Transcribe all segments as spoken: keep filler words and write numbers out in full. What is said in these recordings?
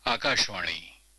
आकाशवाणी।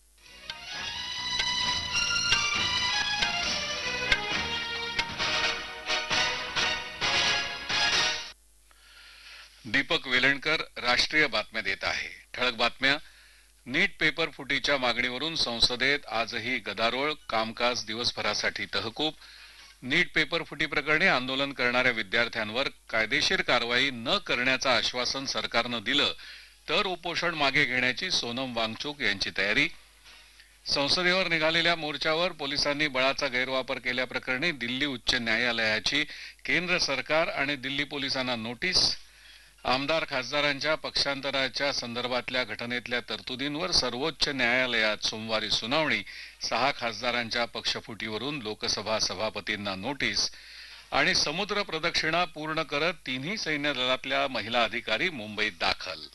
दीपक वेलणकर राष्ट्रीय बातम्या देत आहे। ठळक बातम्या। नीट पेपर फुटीच्या मागणीवरून संसदेत आजही गदारोळ, कामकाज दिवसभरासाठी तहकूब। नीट पेपर फुटी प्रकरणी आंदोलन करणाऱ्या विद्यार्थ्यांवर कायदेशीर कारवाई न करण्याचं आश्वासन सरकारनं दिलं तर उपोषण मागे घेण्याची सोनम वांगचुक यांची तयारी। संसदेवर निघालेल्या मोर्चावर पोलिसांनी बळाचा गैरवापर केल्याप्रकरणी दिल्ली उच्च न्यायालयाची केंद्र सरकार आणि दिल्ली पोलिसांना नोटीस। आमदार खासदारांच्या पक्षांतराच्या संदर्भातल्या घटनेतल्या तरतुदींवर सर्वोच्च न्यायालयात सोमवारी सुनावणी। सहा खासदारांच्या पक्षफुटीवरून लोकसभा सभापतींना नोटीस आणि समुद्र प्रदक्षिणा पूर्ण करत तिन्ही सैन्य दलातल्या महिला अधिकारी मुंबईत दाखल।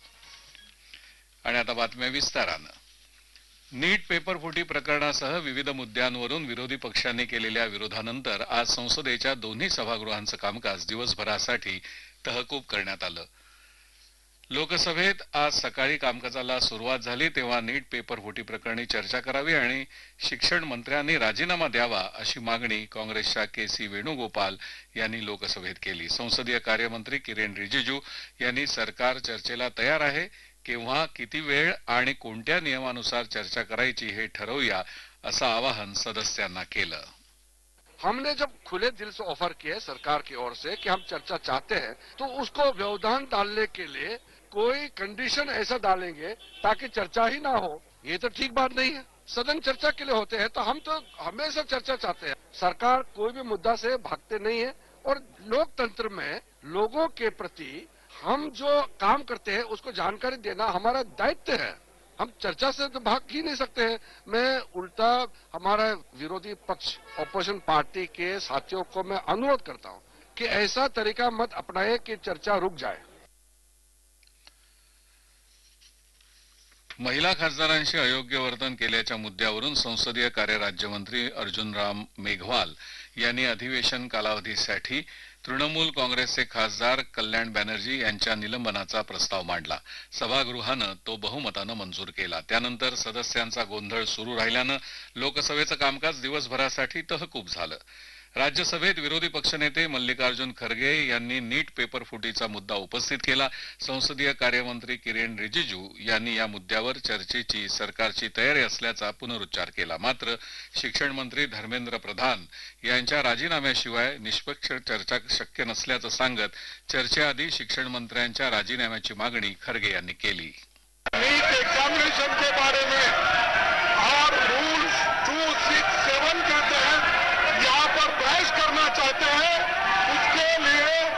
आणि आता बातम्या विस्तारानं। नीट पेपर फुटी प्रकरणासह विविध मुद्द्यांवरून विरोधी पक्षांनी केलेल्या विरोधानंतर आज संसदेच्या दोन्ही सभागृहांचं कामकाज दिवसभरासाठी तहकूब करण्यात आलं। लोकसभेत आज सकाळी कामकाजाला सुरुवात झाली तेव्हा नीट पेपर फुटी प्रकरणी चर्चा करावी आणि शिक्षण मंत्र्यांनी राजीनामा द्यावा अशी मागणी काँग्रेसच्या के सी वेणुगोपाल यांनी लोकसभेत केली। संसदीय कार्यमंत्री किरेन रिजिजू यांनी सरकार चर्चेला तयार आहे, केव्हा, किती वेळ आणि कोणत्या नियमानुसार चर्चा करायची हे ठरवूया असं आवाहन सदस्यांना केलं। हमने जब खुले दिल से ऑफर किया है सरकार की ओर से कि हम चर्चा चाहते हैं तो उसको व्यवधान डालने के लिए कोई कंडीशन ऐसा डालेंगे ताकि चर्चा ही ना हो, ये तो ठीक बात नहीं है। सदन चर्चा के लिए होते हैं तो हम तो हमेशा चर्चा चाहते हैं। सरकार कोई भी मुद्दा से भागते नहीं है और लोकतंत्र में लोगों के प्रति हम जो काम करते हैं उसको जानकारी देना हमारा दायित्व है। हम चर्चा से तो भाग ही नहीं सकते हैं। मैं उल्टा हमारा विरोधी पक्ष ऑपोजिशन पार्टी के साथियों को मैं अनुरोध करता हूं कि ऐसा तरीका मत अपनाए कि चर्चा रुक जाए। महिला खासदारांशी अयोग्य वर्तन केल्याच्या मुद्द्यावरून संसदीय कार्य राज्यमंत्री अर्जुन राम मेघवाल यांनी अधिवेशन कालावधीसाठी तृणमूल काँग्रेसचे खासदार कल्याण बॅनर्जी यांच्या निलंबनाचा प्रस्ताव मांडला। सभागृहानं तो बहुमतानं मंजूर केला। त्यानंतर सदस्यांचा गोंधळ सुरू राहिल्यानं लोकसभेचं कामकाज दिवसभरासाठी तहकूब झालं। राज्यसभेत विरोधी पक्षनेते मल्लिकार्जुन खरगे यांनी नीट पेपर फुटीचा मुद्दा उपस्थित केला। संसदीय कार्यमंत्री किरेन रिजिजू यांनी या मुद्द्यावर चर्चेची सरकारची तयारी असल्याचा पुनरुच्चार केला। मात्र शिक्षण मंत्री धर्मेंद्र प्रधान यांच्या राजीनाम्याशिवाय निष्पक्ष चर्चा शक्य नसल्याचं सांगत चर्चेआधी शिक्षण मंत्र्यांच्या राजीनाम्याची मागणी खरगे यांनी केली। नीट एग्जामिनेशन के